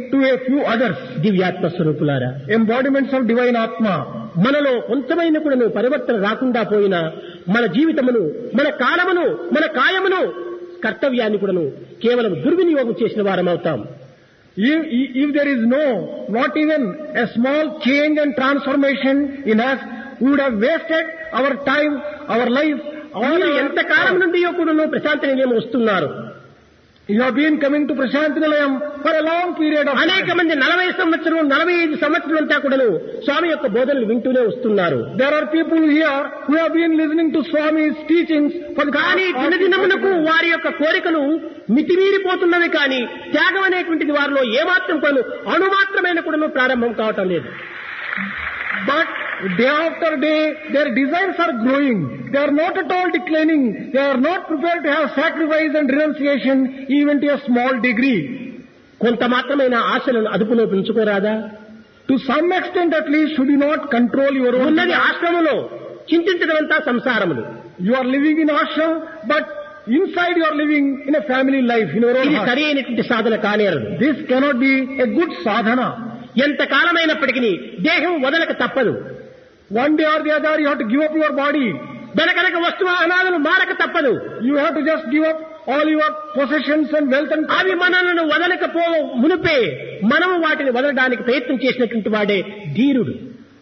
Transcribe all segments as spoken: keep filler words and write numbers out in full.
to a few others. దివ్యాత్మ స్వరూపులారా, Embodiments of divine Atma. మనలో కొంతమైన కూడా పరివర్తన రాకుండా పోయినా మన జీవితమును, మన కాలమును, మన కాయమును, కర్తవ్యాన్ని కూడాను కేవలం దుర్వినియోగం చేసిన వారం అవుతాం. If, if there is no, not even a small change and transformation in us, we would have wasted our time, our life, all మీరు our- ఎంత కాలం నుండి కూడాను ప్రశాంత నిలయం వస్తున్నారు. You have been coming to Prashant Nilayam for a long period of అనేక time. మంది నలభై సంవత్సరం నలభై ఐదు సంవత్సరాలంతా కూడాను స్వామి యొక్క బోధనలు వింటూనే వస్తున్నారు. There are people here who have been listening to Swami's teachings for the కానీ past దినదినమునకు వారి యొక్క కోరికలు మితిమీరిపోతున్నవి, కానీ త్యాగం అనేటువంటిది వారిలో ఏమాత్రం కూడాను అణుమాత్రమైన కూడాను ప్రారంభం కావటం లేదు. But day after day, their desires are growing. They are not at all declining. They are not prepared to have sacrifice and renunciation even to a small degree. కొంత మాత్రమైన ఆశలను అదుపులో పెంచుకోరాదా? To some extent at least, should you not control your own ఉన్నది desires? ఆశ్రమంలో, చింతించడమంతా సంసారములు. You are living in ashram, but inside you are living in a family life, in your own ఇది heart. సరి అయినటువంటి సాధన కానేరదు. This cannot be a good sadhana. ఎంత కాలమైనప్పటికీ దేహం వదలక తప్పదు. One day or the other, you have to give up your body. దనకనక వస్తువాహనాలను మారక తప్పదు. You have to just give up all your possessions and wealth and అవి మనలను వదలకపో మునిపే మనము వాటిని వదలడానికి ప్రయత్నం చేసినటువంటి వాడే ధీరుడు.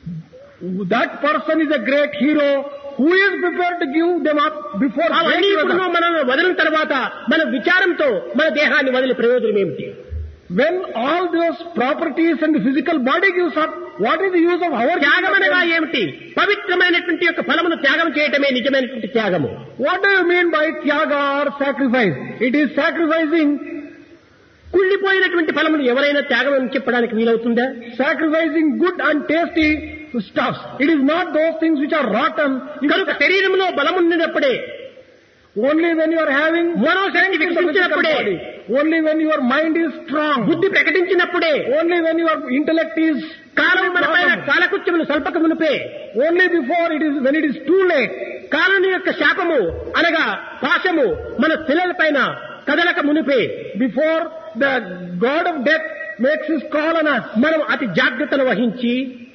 that person is a great hero who is prepared to give them up before అవన్నీ breaking ఇప్పుడు them. మనల్ని వదిలిన తర్వాత మన విచారంతో మన దేహాన్ని వదిలి ప్రయోజనం ఏమిటి? When all those properties and the physical body gives up, what is the use of our త్యాగమనగా ఏమిటి? పవిత్రమైనటువంటి యొక్క ఫలమును త్యాగం చేయటమే నిజమైనటువంటి త్యాగము. What do you mean by tyaga or sacrifice? It is sacrificing, కుళ్ళిపోయినటువంటి ఫలమును ఎవరైనా త్యాగం అని చెప్పడానికి వీలవుతుందా? sacrificing good and tasty stuffs. It is not those things which are rotten. You కనుక శరీరంలో బలమున్నప్పుడే, only when you are having మనోశక్తి in the physical వికసించినప్పుడే, body, only when your mind is strong, బుద్ధి ప్రకటించినప్పుడే, only when your intellect is కాలం మన పైన కాలకృత్యములు స్వల్పక మునిపే, only before it is, when it is too late, కాలుని యొక్క శాపము అనగా పాశము మన పిల్లల పైన కదలక మునిపే, before the god of death makes his call on us, మనం అతి జాగ్రత్తలు వహించి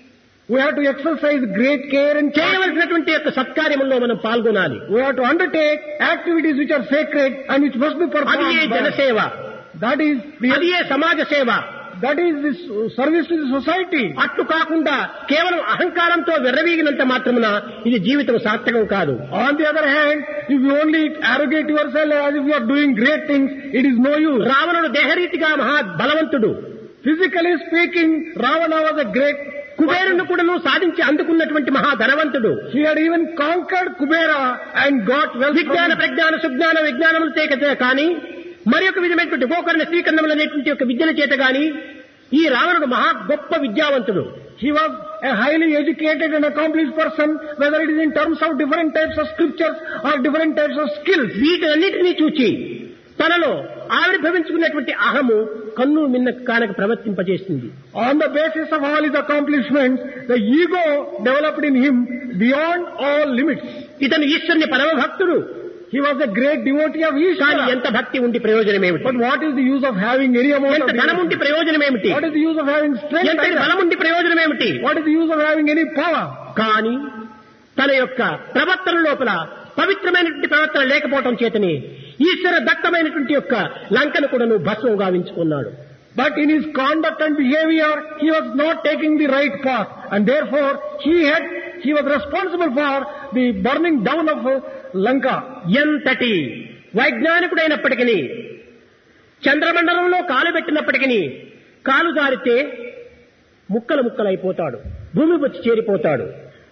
we have to exercise great care and care. చేయవలసినటువంటి యొక్క సత్కార్యముల్లో మనం పాల్గొనాలి. We have to undertake activities which are sacred and which must be అది ఏ performed. by- జనసేవ, That is అది the, ఏ సమాజ సేవ. that is the service to the society. అట్లు కాకుండా కేవలం అహంకారంతో విర్రవీగినంత మాత్రమున ఇది జీవితం సార్థకం కాదు. On the other hand, if you only arrogate yourself as if you are doing great things, it is no use. రావణుడు దేహరీతిగా మహా బలవంతుడు. Physically speaking, Ravana was a great కుబేరుని కూడాను సాధించి అందుకున్నటువంటి మహా ధనవంతుడు. He had even conquered Kubera and got wealth. విజ్ఞాన from it. ప్రజ్ఞాన Sujnana విజ్ఞానములు చేత కానీ మరి ఒక విధమైనటువంటి గోకరణ శ్రీకరణములు అనేటువంటి యొక్క విద్యల చేత గాని ఈ రావణుడు మహా గొప్ప విద్యావంతుడు. He was a highly educated and accomplished person, whether it is in terms of different types of scriptures or different types of skills. వీటన్నిటినీ చూచి తనలో ఆవిర్భవించుకున్నటువంటి అహము కన్ను మిన్న Kanaka ప్రవర్తింపజేసింది. On the basis of all his accomplishments, the ego developed in him beyond all limits. ఇతను ఈశ్వరుని పరమ భక్తుడు. He was a great devotee of కానీ Ishvara. ఎంత భక్తి ఉండి ప్రయోజనం ఏమిటి? But what is the use of having any amount ఎంత of ధనం ఉండి devotee? ప్రయోజనం ఏమిటి? What is the use of having strength? ఎంత either? బలం ఉండి ప్రయోజనం ఏమిటి? What is the use of having any power? కానీ తన యొక్క ప్రవర్తన లోపల పవిత్రమైనటువంటి ప్రవర్తన లేకపోవటం చేతనే ఈశ్వర దత్తమైనటువంటి యొక్క లంకను కూడా నువ్వు భస్మం గావించుకున్నాడు. But in his conduct and behavior, he was not taking the right path, and therefore he had he was responsible for the burning down of uh, Lanka. ఎంతటి వైజ్ఞానికుడైనప్పటికీ చంద్రమండలంలో కాలు పెట్టినప్పటికీ కాలు జారితే ముక్కలు ముక్కలైపోతాడు, భూమి వచ్చి చేరిపోతాడు.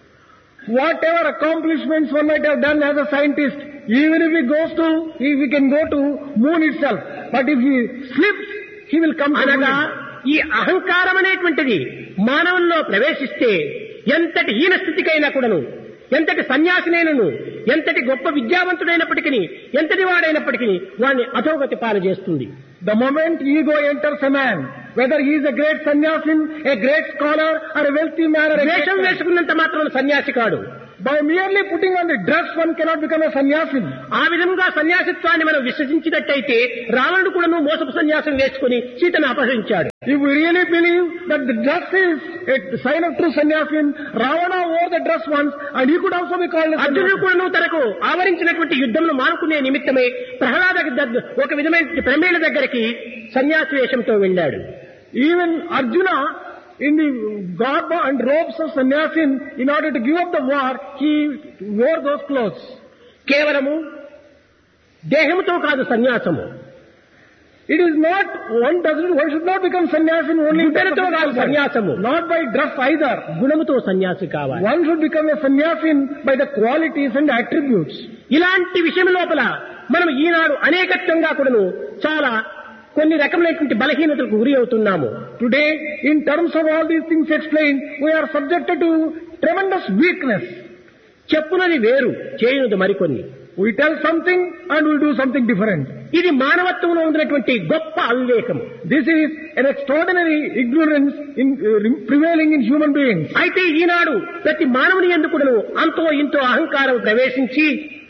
Whatever accomplishments one might have done as a scientist, even if he goes to, if he can go to moon itself, but if he slips, he will come to అనగా moon. ఈ అహంకారం అనేటువంటిది మానవుల్లో ప్రవేశిస్తే ఎంతటి హీన స్థితికైనా కూడాను, ఎంతటి సన్యాసినైనను, ఎంతటి గొప్ప విద్యావంతుడైనప్పటికీ, ఎంతటి వాడైనప్పటికీ వాడిని అధోగతి పాలు చేస్తుంది. The moment ego enters a man, whether he is a great sannyasin, a great scholar, or a wealthy man, or a great వేషం man, వేసుకున్నంత మాత్రం సన్యాసి కాడు. by merely putting on the dress, one cannot become a sannyasin. ఆ విధంగా సన్యాసిత్వాన్ని మనం విశ్వసించినట్టయితే రావణుడు కూడాను మోసపు సన్యాసం వేసుకుని సీతను అపహరించాడు. If we really believe that the dress is a sign of true sannyasin, Ravana wore the dress once and he could also be called a అర్జునుడు sannyasin. కూడా తనకు ఆవరించినటువంటి యుద్ధంలో మానుకునే నిమిత్తమై ప్రహ్లాద దగ్గ- ఒక విధమైన ప్రమేల దగ్గరికి సన్యాసి వేషంతో వెళ్ళాడు. Even Arjuna, in the garb and robes of sannyasin, in order to give up the war, he wore those clothes. కేవలము దేహముతో కాదు సన్యాసము. It is not, one doesn't, one should not become sannyasin only in terms of గుణముతో కాదు physical body. సన్యాసము. Not by dress either. గుణముతో సన్యాసి కావాలి. One should become a sannyasin by the qualities and attributes. ఇలాంటి విషయం లోపల మనం ఈనాడు అనేకత్వంగా కూడాను చాలా కొన్ని రకములైనటువంటి బలహీనతలకు గురి అవుతున్నాము. Today, in terms of all these things explained, we are subjected to tremendous weakness. చెప్పునది వేరు, చేయునది మరికొన్ని. We tell something and we do something different. ఇది మానవత్వంలో ఉన్నటువంటి గొప్ప అవివేకము. This is an extraordinary ignorance in, uh, prevailing in human beings. అయితే ఈనాడు ప్రతి మానవుని ఎందుకును అంతో ఇంతో అహంకారం ప్రవేశించి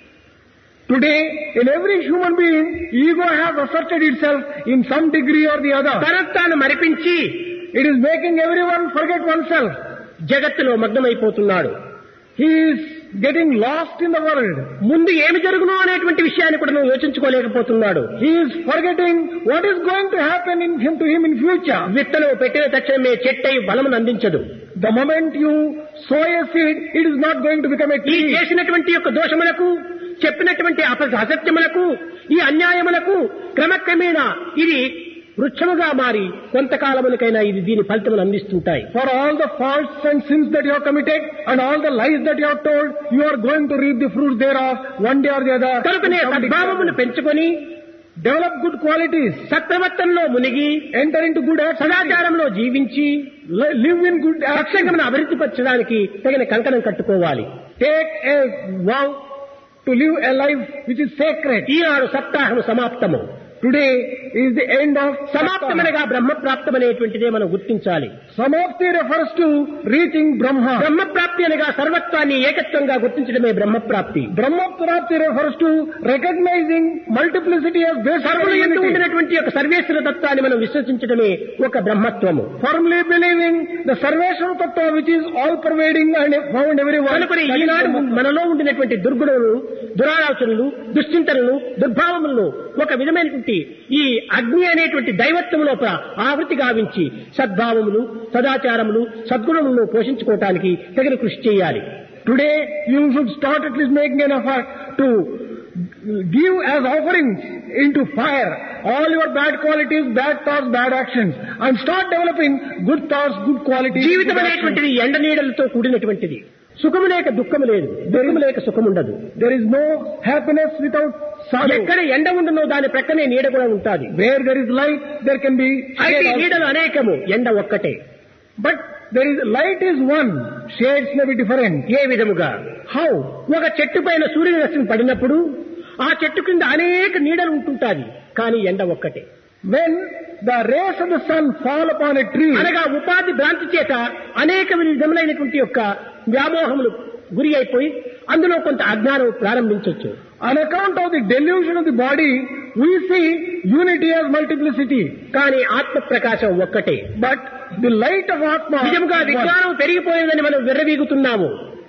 Today, in every human being, ego has asserted itself in some degree or the other. తనను మరిపించి It is making everyone forget oneself. జగత్తులో మగ్నమైపోతున్నాడు. He is getting lost in the world. ముందు ఏమి జరుగునో అనేటువంటి విషయాన్ని కూడా యోచించుకోలేకపోతున్నాడు. He is forgetting what is going to happen in him to him in future. విత్తనం పెట్టిన తక్షణమే చెట్టై బలమును అందించదు. The moment you sow a seed, it is not going to become a ఈ tree. చేసినటువంటి యొక్క దోషములకు, చెప్పినటువంటి అప- అసత్యములకు, ఈ అన్యాయములకు క్రమక్రమేణా ఇది వృక్షముగా మారి కొంతకాలములకైనా ఇది దీని ఫలితములు అందిస్తుంటాయి. For all the faults and sins that you have committed and all the lies that you have told, you are going to reap the fruits thereof one day or the other. కనుకనే సద్భావమును పెంచుకొని Develop good qualities. సత్ప్రవర్తనలో మునిగి Enter into good acts. సదాచారంలో జీవించి Li- Live in good acts. సత్సంగమును అభివృద్ధి పరచడానికి తగిన కంకణం కట్టుకోవాలి. Take a vow to live a life which is sacred. Eenadu సప్తాహము సమాప్తము. Today is the end of సమాప్తమనగా బ్రహ్మప్రాప్తం అనేటువంటిదే మనం గుర్తించాలి. Samapti refers to reaching Brahma. బ్రహ్మప్రాప్తి అనగా సర్వత్వాన్ని ఏకత్వంగా గుర్తించడమే బ్రహ్మప్రాప్తి. Brahma Prapti refers to recognizing multiplicity as basic సర్వులు ఎందు unity. ఉండినటువంటి యొక్క సర్వేశ్వర తత్వాన్ని మనం విశ్వసించడమే ఒక బ్రహ్మత్వము. Firmly believing the Sarveshwara Tattva which is all pervading and found everywhere. కనుకొని That is Eenadu Brahma. మనలో ఉండినటువంటి దుర్గుణములు, దురాలోచనలు, దుశ్చింతనలు, దుర్భావములను ఒక విధమైనటువంటి ఈ అగ్ని అనేటువంటి దైవత్వం లోపల ఆవృతి గావించి సద్భావములు, సదాచారములు, సద్గుణములను పోషించుకోవటానికి తగిన కృషి చేయాలి. Today you should start at least making an effort to give as offerings into fire all your bad qualities, bad thoughts, bad actions, and start developing good thoughts, good qualities. జీవితం good actions. అనేటువంటిది ఎండ నీడలతో కూడినటువంటిది. సుఖము లేక దుఃఖము లేదు, దుఃఖము లేక సుఖము ఉండదు. There is no happiness without sorrow. ఎక్కడ ఎండ ఉండనో దాని ప్రక్కనే నీడ కూడా ఉంటుంది. Where there is light, there can be అయితే shade also. నీడలు అనేకము, ఎండ ఒక్కటే. But there is light is one, shades may be different. ఏ విధముగా? How? ఒక చెట్టు పైన సూర్యరశ్మి పడినప్పుడు ఆ చెట్టు కింద అనేక నీడలు ఉంటుంటాది, కానీ ఎండ ఒక్కటే. When the rays of the sun fall upon a tree, అనగా ఉపాధి భ్రాంతి చేత అనేక విధములైనటువంటి యొక్క వ్యామోహములు గురి అయిపోయి అందులో కొంత అజ్ఞానం ప్రారంభించవచ్చు. on account of the delusion of the body, we see unity as multiplicity. కానీ ఆత్మ ప్రకాశం ఒక్కటే. But the light of Atma, నిజంగా is one. విజ్ఞానం పెరిగిపోయిందని మనం విర్రవీగుతున్నాము.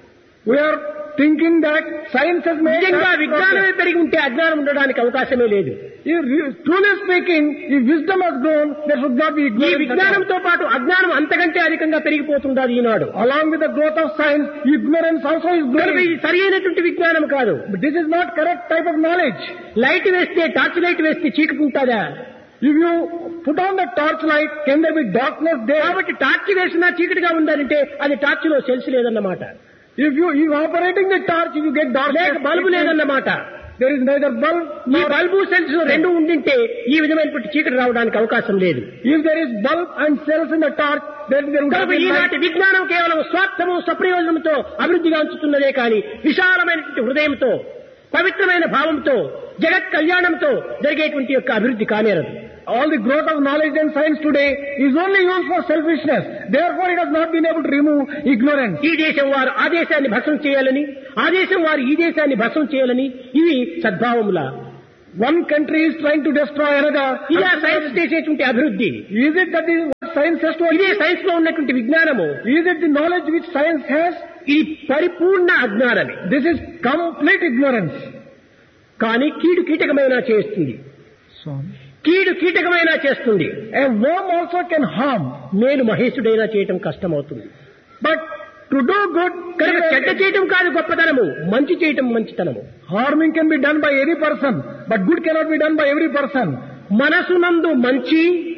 We are thinking that science has made నిజంగా that విజ్ఞానమే progress. పెరిగి ఉంటే అజ్ఞానం ఉండడానికి అవకాశమే లేదు. If re- Truly speaking, if wisdom has grown, there should not be ఈ ignorance at all. విజ్ఞానంతో పాటు అజ్ఞానం అంతకంటే అధికంగా పెరిగిపోతుండాలి ఈనాడు. Along with the growth of science, ignorance also is కనుక growing. ఇది సరి అయినటువంటి విజ్ఞానం కాదు. But this is not correct type of knowledge. Light వేస్తే టార్చ్ లైట్ వేస్తే చీకటి ఉంటుందా? If you put on the torch light, can there be darkness there? కాబట్టి టార్చ్ వేసినా చీకటిగా ఉండాలంటే అది టార్చ్ లో సెల్స్ లేదన్నమాట. If you, if operating the torch, if you get darkness, లేక బల్బు లేదన్నమాట. there is neither bulb ఈ nor బల్బు సెల్స్ రెండు ఉండింటే ఈ విధమైనటువంటి చీకటి రావడానికి అవకాశం లేదు. if there is bulb and cells in the torch, then there would have కనుక been ఈనాటి light. విజ్ఞానం కేవలం స్వార్థము, స్వప్రయోజనంతో అభివృద్ధిగా ఉంచుతున్నదే కానీ విశాలమైనటువంటి హృదయంతో, పవిత్రమైన భావంతో, జగత్ కళ్యాణంతో జరిగేటువంటి యొక్క అభివృద్ధి కానేరదు. All the growth of knowledge and science today is only used for selfishness. Therefore, it has not been able to remove ignorance. ఈ దేశం వారు ఆ దేశాన్ని భస్మం చేయాలని, ఆ దేశం వారు ఈ దేశాన్ని భస్మం చేయాలని ఇవి సద్భావముల one country is trying to destroy another. ఇదే సైన్స్ చేసేటువంటి అభివృద్ధి. Is it that this is what science has to ఇదే achieve? సైన్స్ లో ఉన్నటువంటి విజ్ఞానము. Is it the knowledge which science has? ఇది పరిపూర్ణ అజ్ఞానమే. This is complete ignorance. కానీ కీడు కీటకమైనా చేస్తుంది. కీడు కీటకమైనా చేస్తుంది. A worm also can harm. మేలు మహేశుడైనా చేయటం కష్టమవుతుంది. But to do good, కనుక చెడ్డ చేయటం కాదు గొప్పతనము, మంచి చేయటం మంచితనము. harming can be done by any person, but good cannot be done by every person. మనసునందు మంచి,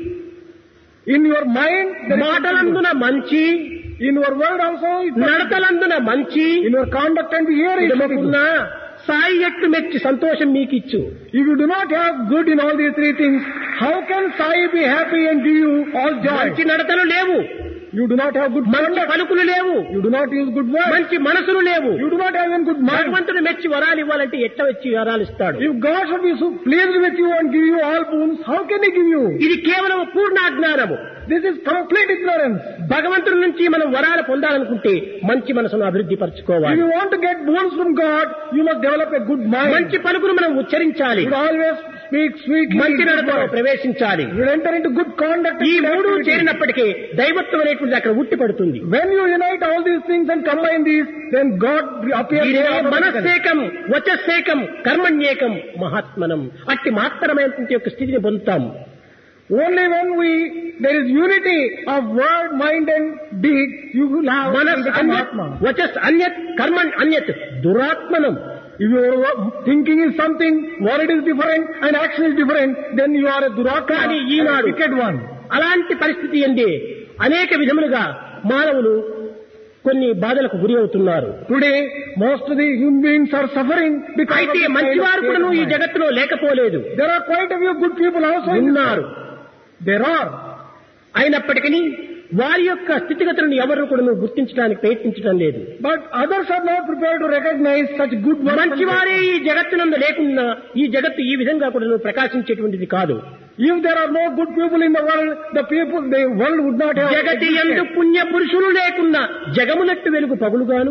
In your mind, there is మాటలందున మంచి, in your word also, it's నడతలందున మంచి, in your conduct and behavior. it should be good. ఇదముకున్నా Sai ఎట్లు మెచ్చి సంతోషం మీకిచ్చు. If you do not have good in all these three things, how can Sai be happy and give you all joy? మంచి నడతలు లేవు, You do not have good మంచి conduct. పలుకులు లేవు, You do not use good words. మంచి మనసులు లేవు. You do not have even good mind. భగవంతుడు మెచ్చి వరాలు ఇవ్వాలంటే ఎట్ట వచ్చి వరాలు ఇస్తాడు? If God should be so pleased with you and give you all boons, how can He give you? ఇది కేవలం పూర్ణ అజ్ఞానము. This is complete ignorance. భగవంతుడి నుంచి మనం వరాలు పొందాలనుకుంటే మంచి మనసును అభివృద్ధి If పరచుకోవాలి. you want to get boons from God, you must develop a good mind. మంచి పలుకులు మనం ఉచ్చరించాలి, You should always speak sweetly. మంచి good నడతలో words. ప్రవేశించాలి. You should enter into good conduct. and ఈ good మూడు activity. చేరినప్పటికీ దైవత్వం అనేటువంటిది అక్కడ ఉట్టి పడుతుంది. When you unite all these things and combine these, then God appears ఇదే there automatically. మనస్సేకం వచస్సేకం కర్మణ్యేకం మహాత్మనం. అట్టి మహత్తరమైనటువంటి యొక్క స్థితిని పొందుతాం. Only when we there is unity of word, mind, and deed, you will have మనస్ become అన్యత్ Atma. వచస్ అన్యత్ కర్మణ్ అన్యత్ దురాత్మనం. If your thinking is something, word is different, and action is different, then you are a duratma, కానీ a Eenadu wicked one. అలాంటి పరిస్థితి ఎందే అనేక విధములుగా మానవులు కొన్ని బాధలకు గురి అవుతున్నారు. Today, most of the human beings are suffering because of అయితే this kind of మంచివారు state కూడాను of ఈ mind. జగత్తులో లేకపోలేదు, There are quite a few good people also in this ఉన్నారు. world. There are. అయినప్పటికీ వారి యొక్క స్థితిగతులను ఎవరు కూడా గుర్తించడానికి ప్రయత్నించడం లేదు. But others are not prepared to recognize such good works. మంచివారే ఈ జగత్తునందు లేకున్నా ఈ జగత్తు ఈ విధంగా కూడా ప్రకాశించేటువంటిది కాదు. If there are no good people in the world, the people, the world would not have Jagathi existed. యందు పుణ్య పురుషులు లేకున్నా జగమునట్టు వెలుగు పగులుగాను.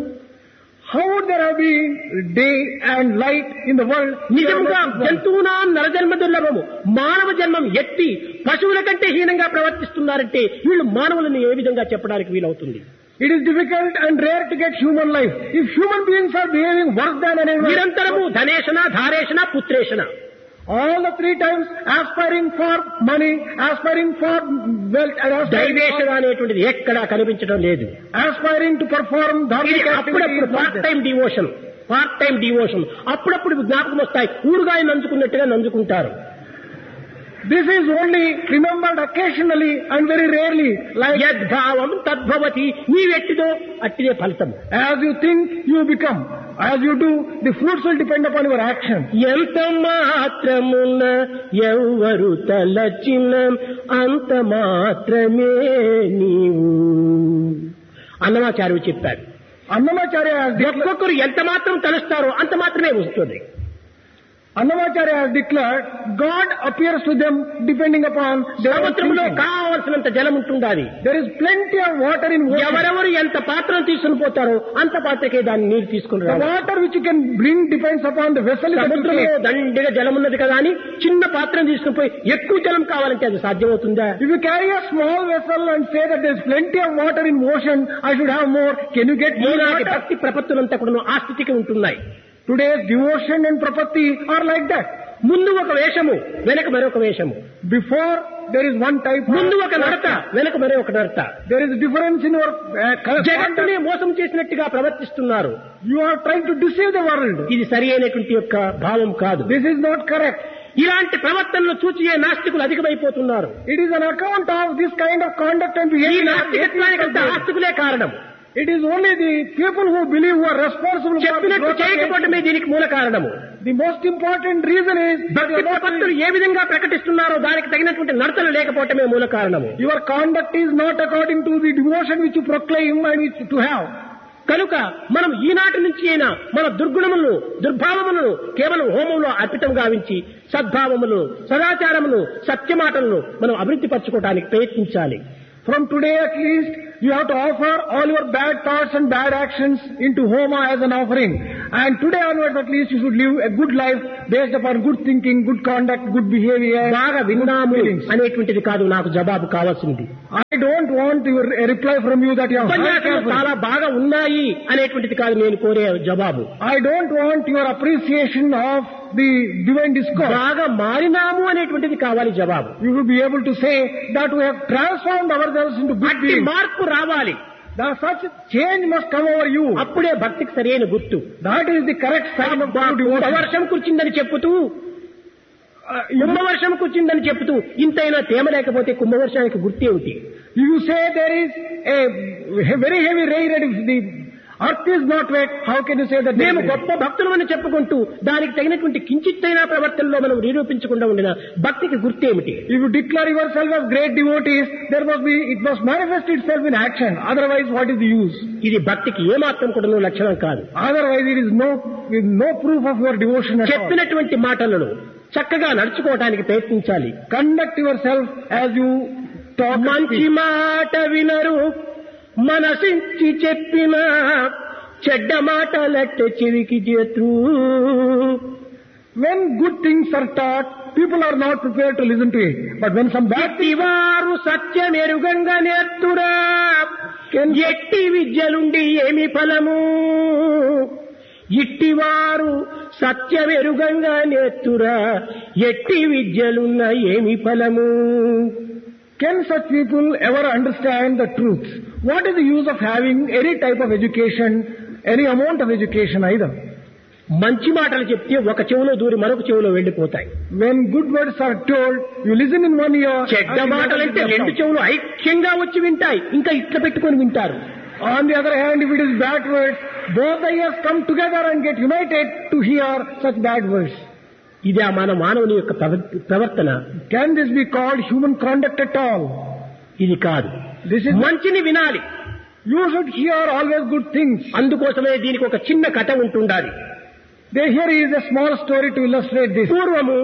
How would there have been day and light in the world? నిజముగా జంతువునా నరజన్మ దుర్లభము, మానవ జన్మం ఎత్తి పశువుల కంటే హీనంగా ప్రవర్తిస్తున్నారంటే వీళ్ళు మానవులను ఏ విధంగా చెప్పడానికి వీలవుతుంది? It is difficult and rare to get human life. If human beings are behaving worse than anyone, నిరంతరము ధనేషణ ధారేషణ పుత్రేషణ, all the three times aspiring for money, aspiring for wealth, and aspiring, దైవేషణ అనేటువంటిది ఎక్కడా కనిపించడం లేదు. aspiring to perform ఇది dharmic అప్పుడప్పుడు activities. Part time devotion, part time devotion అప్పుడప్పుడు జ్ఞాపకం వస్తాయి, ఊరుగాయ నంచుకున్నట్టుగా నంచుకుంటారు. This is only remembered occasionally and very rarely. Like యద్భావం తద్భవతి, నీవెట్టిదో అట్టిదే ఫలితము. as you think, you become. As you do, the fruits will depend upon your action. ఎంత మాత్రమున ఎవరు తలచిన అంత మాత్రమే నీవు అన్నమాచార్యుడు చెప్పాడు. Annamacharya has declared, ఒక్కొక్కరు ఎంత మాత్రం తలుస్తారో అంత మాత్రమే వస్తుంది. Annamacharya has declared, God appears to them depending upon their సముద్రంలో thinking. కావలసినంత జలం ఉంటుండాలి. There is plenty of water in ocean. ఎవరెవరు ఎంత పాత్రను తీసుకుని పోతారో అంత పాత్రకే దాన్ని నీరు తీసుకుని The రావాలి. water which you can bring depends upon the vessel that you సముద్రంలో take. దండిగా జలం ఉన్నది కదా అని చిన్న పాత్రను తీసుకుని పోయి ఎక్కువ జలం కావాలంటే అది సాధ్యమవుతుందా? If you carry a small vessel and say that there is plenty of water in ocean, I should have more, can you get more ఈనాటి water? భక్తి ప్రపత్తులంతా కూడా ఆ స్థితికి ఉంటున్నాయి. Today's devotion and prapatti are like that. ముందు ఒక వేషము, వెనక మరొక వేషము. Before, there is one type. ముందు ఒక నడత, వెనక మరో ఒక నడత. There is a difference in your uh, conduct. జగత్తుని మోసం చేసినట్టుగా ప్రవర్తిస్తున్నారు. You are trying to deceive the world. ఇది సరి అయినటువంటి యొక్క భావం కాదు. This is not correct. ఇలాంటి ప్రవర్తనలు చూచియే నాస్తికులు అధికమైపోతున్నారు. It is an account of this kind of conduct and ఈ behavior. నాస్తికత్వానికంతా ఆస్తికులే కారణం. It is only the people who believe who are responsible for the చెప్పినట్టు growth of చేయకపోవటమే దీనికి మూల కారణము. The most important reason is that భక్తి you are not ప్రపత్తులు ఏ విధంగా ప్రకటిస్తున్నారో దానికి తగినటువంటి నడతలు లేకపోవటమే మూల కారణము. your conduct is not according to the devotion which you proclaim and which to have. కనుక మనం ఈనాటి నుంచి అయినా మన దుర్గుణములను దుర్భావములను కేవలం హోమంలో అర్పితం గావించి సద్భావములు సదాచారములు సత్యమాటలను మనం అభివృద్ధి పరచుకోవడానికి ప్రయత్నించాలి. From today at least, you have to offer all your bad thoughts and bad actions into Homa as an offering. And today onwards at least you should live a good life based upon good thinking, good conduct, good behavior. బాగా విన్నాము అనేటువంటిది కాదు నాకు జవాబు కావాల్సింది. I don't want your a reply from you that you have ఉపన్యాసాలు చాలా బాగా ఉన్నాయి అనేటువంటిది కాదు నేను కోరే జవాబు. I don't want your appreciation of the divine discourse. బాగా మారినాము అనేటువంటిది కావాలి జవాబు. You will be able to say that we have transformed ourselves into good అట్టి beings. మార్పు రావాలి. That such change must come over you. అప్పుడే భక్తికి సరైన గుర్తు. That is the correct sign of true devotion. వర్షం కురిచిందని చెప్పుతూ కుంభవర్షం కురిచిందని చెప్పుతూ ఇంతైనా తేమ లేకపోతే కుంభవర్షానికి గుర్తేమిటి? You say there is a very heavy rain and if the earth is not wet, how can you say that? మేము గొప్ప భక్తులమని చెప్పుకుంటూ దానికి తగినటువంటి కించిత్తైన ప్రవర్తనలో మనం నిరూపించకుండా ఉండిన భక్తికి గుర్తేమిటి? If you declare yourself as great devotees, there must be, it must manifest itself in action. Otherwise, what is the use? ఇది భక్తికి ఏమాత్రం కూడా లక్షణం కాదు. Otherwise, it is no, no proof of your devotion at all. చెప్పినటువంటి మాటలను చక్కగా నడుచుకోవడానికి ప్రయత్నించాలి. Conduct yourself as you talk. మంచి మాట వినరు మనసించి చెప్పిన చెడ్డ మాటలట్టే చెవికి చేతు. When good things are taught, people are not prepared to listen to it. But when some bad things వారు సత్యమెరుగంగా నేర్తురా ఎట్టి విద్యలుండి ఏమి ఫలము. ఇట్టివారు సత్యమెరుగంగా నేర్తురా ఎట్టి విద్యలున్న ఏమి ఫలము. Can such people ever understand the truth? What is the use of having any type of education, any amount of education either? మంచి మాటలు చెప్తే ఒక చెవులో దూరి మరొక చెవులో వెళ్లిపోతాయి. When good words are told, you listen in one ear. చెడ్డ మాటలంటే రెండు చెవులు ఐక్యంగా వచ్చి వింటాయి, ఇంకా ఇట్లా పెట్టుకొని వింటారు. On the other hand, if it is bad words, both the ears come together and get united to hear such bad words. ఇది మన మానవుని యొక్క ప్రవర్తన. Can this be called human conduct at all? ఇది కాదు. This is మంచిని వినాలి. You should hear always good things. అందుకోసమే దీనికి ఒక చిన్న కథ ఉంటుండాలి. There here is a small story to illustrate this. పూర్వము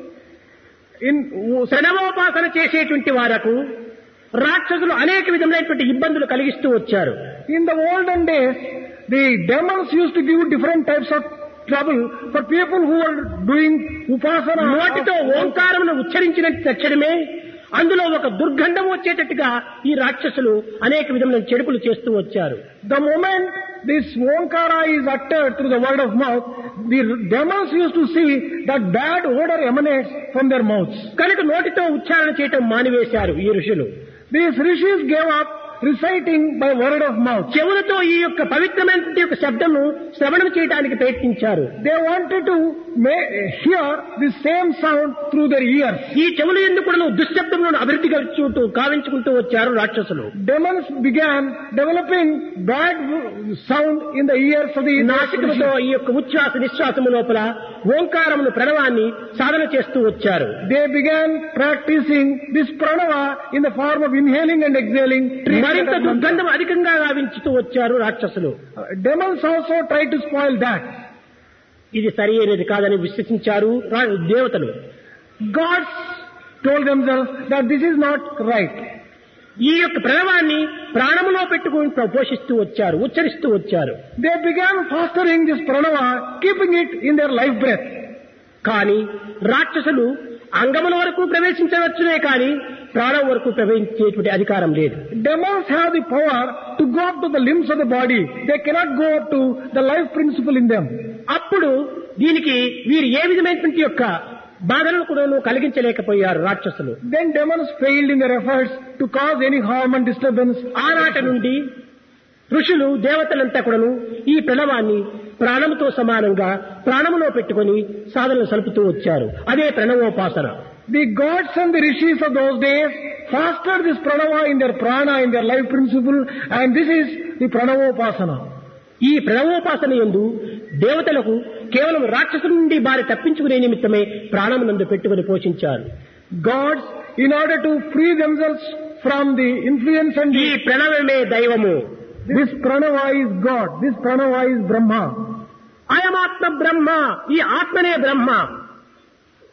in ప్రణవోపాసన చేసేటువంటి వారకు రాక్షసులు అనేక విధములైనటువంటి ఇబ్బందులు కలిగిస్తూ వచ్చారు. In the olden days, the demons used to give different types of trouble for people who were doing upasana. నోటితో ఓంకారమును ఉచ్చరించిన తక్షణమే అందులో ఒక దుర్గంధం వచ్చేటట్టుగా ఈ రాక్షసులు అనేక విధములైన చెడుపులు చేస్తూ వచ్చారు. The moment this Onkara is uttered through the word of mouth, the demons used to see that bad odor emanates from their mouths. కనుక నోటితో ఉచ్చారణ చేయటం మానివేశారు ఈ ఋషులు. These rishis gave up reciting by word of mouth. చెవులతో ఈ యొక్క పవిత్రమైన యొక్క శబ్దము శ్రవణం చేయడానికి ప్రయత్నించారు. They wanted to hear the same sound through their ears. ఈ చెవులు ఎందుకు దుశ్శబ్దములను అభివృద్ధి కలుచుకుంటూ కావించుకుంటూ వచ్చారు రాక్షసులు. Demons began developing bad sound in the ears of the నాసికముతో ఈ యొక్క ఉచ్ఛ్వాస నిశ్వాసము లోపల ఓంకారమును ప్రణవాన్ని సాధన చేస్తూ వచ్చారు. They began practicing this pranava in the form of inhaling and exhaling. మరింత దుర్గంధం అధికంగా గావించుతూ వచ్చారు రాక్షసులు. Demons also tried to spoil that. ఇది సరి అయినది కాదని విశ్వసించారు దేవతలు. Gods told themselves that this is not right. ఈ యొక్క ప్రణవాన్ని ప్రాణములో పెట్టుకుని పోషిస్తూ వచ్చారు, ఉచ్చరిస్తూ వచ్చారు. They began fostering this pranava, keeping it in their life breath. కానీ రాక్షసులు అంగముల వరకు ప్రవేశించవచ్చునే కానీ ప్రాణం వరకు ప్రవేశించేటువంటి అధికారం లేదు. Demons have the power to go up to the limbs of the body. They cannot go up to the life principle in them. అప్పుడు దీనికి వీరు ఏ విధమైనటువంటి యొక్క బాధలను కూడా కలిగించలేకపోయారు రాక్షసులు. Then demons failed in their efforts to cause any harm and disturbance. ఆనాటి నుండి ఋషులు దేవతలంతా కూడాను ఈ ప్రణవాన్ని ప్రాణముతో సమానంగా ప్రాణములో పెట్టుకొని సాధనలు సలుపుతూ వచ్చారు. అదే ప్రణవోపాసన. The gods and the rishis of those days fostered this pranava in their prana, in their life principle, and this is the pranavopasana. ఈ ప్రణవోపాసన యందు దేవతలకు కేవలం రాక్షసుల నుండి బారి తప్పించుకునే నిమిత్తమే ప్రాణమునందు పెట్టుకుని పోషించారు. Gods, in order to free themselves from the influence and ఈ ప్రణవమే దైవము. This pranava is God. This pranava is Brahma. అయమాత్మ బ్రహ్మ. ఈ ఆత్మనే బ్రహ్మ.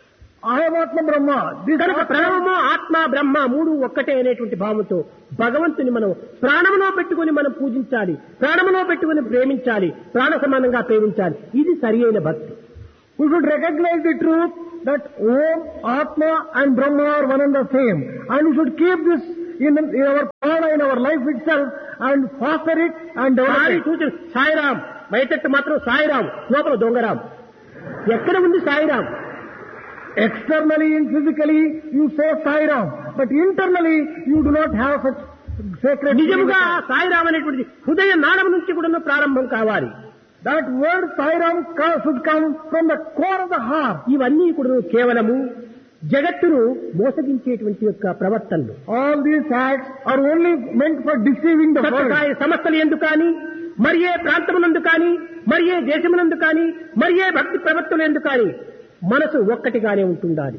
I am Atma Brahma. This కనుక Atma- ప్రణవము ఆత్మ బ్రహ్మ మూడు ఒక్కటే అనేటువంటి భావంతో భగవంతుని మనం ప్రాణములో పెట్టుకుని మనం పూజించాలి, ప్రాణములో పెట్టుకుని ప్రేమించాలి, ప్రాణ సమానంగా ప్రేమించాలి. ఇది సరి అయిన భక్తి. We should recognize the truth that Om, Atma and Brahma are one and the same. And we should keep this in, in our prana, in our life itself and foster it and develop Sai it. సూచన సాయిరాం, బయటట్టు మాత్రం సాయిరాం, లోపల దొంగరాం. ఎక్కడ ఉంది Sairam? Externally and physically you say Sai Ram, but internally you do not have such sacred నిజముగా feeling. Sairam అనేటువంటిది హృదయ నాళం నుంచి కూడా ప్రారంభం కావాలి. That word Sai Ram co- should come from the core of the heart. ఇవన్నీ కూడా కేవలము జగత్తును మోసగించేటువంటి యొక్క ప్రవర్తనలు. All these acts are only meant for deceiving the world. Sathya Sai సంస్థలు ఎందుకు కానీ, మరి ఏ ప్రాంతమునందు కానీ, మరి ఏ దేశమునందు కానీ, మరి ఏ భక్తి ప్రవర్తనలు ఎందుకు కానీ మనసు ఒక్కటిగానే ఉంటుండాలి.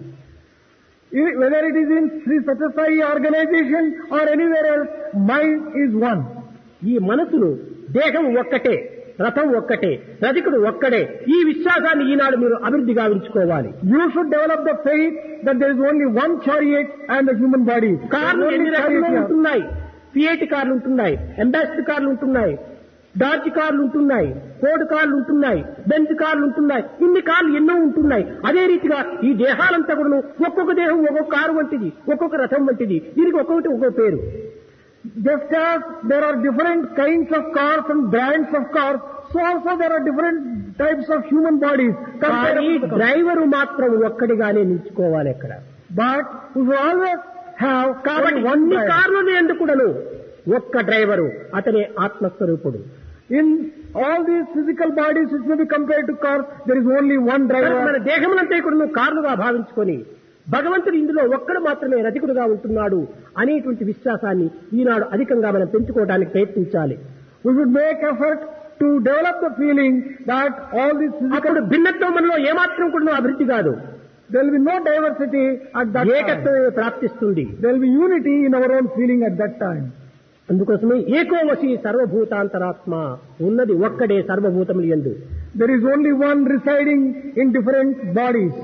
I- Whether it is in Sri Satya Sai organization or anywhere else, mind is one. ఈ మనసును దేహం ఒక్కటే, రథం ఒక్కటే, రజకుడు ఒక్కడే. ఈ విశ్వాసాన్ని ఈనాడు మీరు అభివృద్ధి గావించుకోవాలి. You should develop the faith that there is only one chariot and the human body. కార్లు Only ఎన్ని రకాలు chariot here. ఉంటున్నాయి. ఫియట్ కార్లు ఉంటున్నాయి, అంబాసిడర్ కార్లు ఉంటున్నాయి, డార్జ్ కార్లు ఉంటున్నాయి, ఫోర్డ్ కార్లు ఉంటున్నాయి, బెంజ్ కార్లు ఉంటున్నాయి. ఇన్ని కార్లు ఎన్నో ఉంటున్నాయి. అదే రీతిగా ఈ దేహాలంతా కూడా ఒక్కొక్క దేహం ఒక్కొక్క కారు వంటిది, ఒక్కొక్క రథం వంటిది. దీనికి ఒక్కొక్కటి ఒక్కొక్క పేరు. Just as there are different kinds of cars and brands of cars, so also there are different types of human bodies. కానీ Compared to the- డ్రైవరు మాత్రం ఒక్కడిగానే నిల్చుకోవాలి అక్కడ. But we should always have కాబట్టి only one అన్ని driver. కార్లు ఎందుకుడను ఒక్క driver, అతనే ఆత్మస్వరూపుడు. In all these physical bodies which may be compared to cars, there is only one మన driver. దేహమునంతా కూడా కార్లుగా భావించుకొని భగవంతుడు ఇందులో ఒక్కడు మాత్రమే రతికుడుగా ఉంటున్నాడు అనేటువంటి విశ్వాసాన్ని ఈనాడు అధికంగా మనం పెంచుకోవడానికి ప్రయత్నించాలి. We should make effort to develop the feeling that all these physical, అప్పుడు భిన్నత్వం మనలో ఏమాత్రం కూడా అభివృద్ధి కాదు, there will be no diversity at that time. ఏకత్వమే ప్రాప్తిస్తుంది. There will be unity in our own feeling at that time. అందుకోసమే ఏకోవశి సర్వభూతాంతరాత్మ, ఉన్నది ఒక్కడే సర్వభూతములు యందు. There is only one residing in different bodies.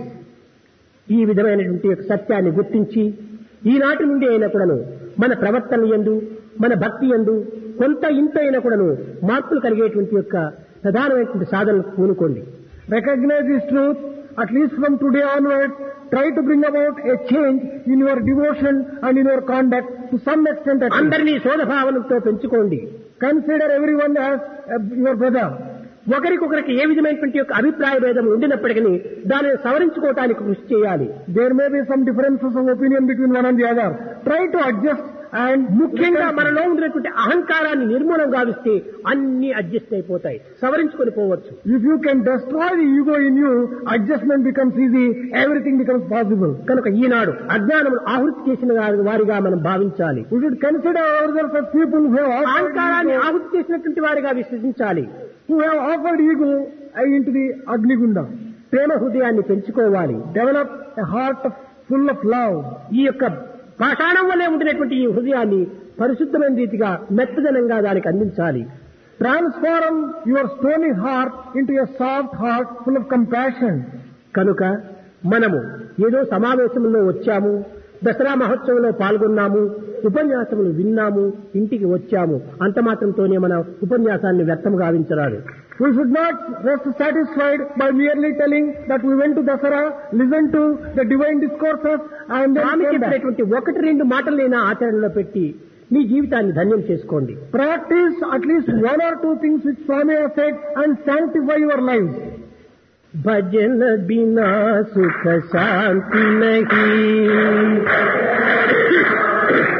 ఈ విధమైనటువంటి యొక్క సత్యాన్ని గుర్తించి ఈనాటి నుండి అయినా కూడాను మన ప్రవర్తన యందు, మన భక్తి యందు కొంత ఇంత అయినా కూడాను మార్పులు కలిగేటువంటి యొక్క ప్రధానమైనటువంటి సాధనకు పూనుకోండి. Recognize this truth. At least from today onwards, try to bring about a change in your devotion and in your conduct to some extent. At least. అందరినీ సోదభావనతో పెంచుకోండి. Consider everyone as uh, your brother. ఒకరికొకరికి ఏ విధమైనటువంటి యొక్క అభిప్రాయ భేదం ఉండినప్పటికీ దానిని సవరించుకోవటానికి కృషి చేయాలి. There may be some differences of opinion between one and the other. Try to adjust and ముఖ్యంగా మనలో ఉన్నటువంటి అహంకారాన్ని నిర్మూలన గావిస్తే అన్ని అడ్జస్ట్ అయిపోతాయి, సవరించుకొని పోవచ్చు. if you can destroy the ego in you, adjustment becomes easy, everything becomes possible. కనుక ఈనాడు అజ్ఞానమును ఆహుతి చేసిన వారి- వారిగా మనం భావించాలి. We should consider ourselves as people who have offered అహంకారాన్ని ego, ఆహుతి చేసినటువంటి వారిగా విశ్వసించాలి. who have offered ego into the Agnigunda. ప్రేమ హృదయాన్ని పెంచుకోవాలి. Develop a heart of, full of love. ఈ యొక్క పాషాణం వల్లే ఉండినటువంటి ఈ హృదయాన్ని పరిశుద్ధమైన రీతిగా మెత్తదనంగా దానికి అందించాలి. Transform your stony heart into a soft heart full of compassion. కనుక మనము ఏదో సమావేశంలో వచ్చాము, దసరా మహోత్సవంలో పాల్గొన్నాము, ఉపన్యాసములు విన్నాము, ఇంటికి వచ్చాము, అంత మాత్రంతోనే మన ఉపన్యాసాన్ని వ్యర్థం గావించరాదు. We should not rest satisfied by merely telling that we went to Dasara, listened to the divine discourses and then Swamy came back. చెప్పినటువంటి ఒకటి రెండు మాటలైనా ఆచరణలో పెట్టి మీ జీవితాన్ని ధన్యం చేసుకోండి. Practice at least one or two things which Swami has said and sanctify your lives. భజన బినా సుఖ శాంతి నహీ.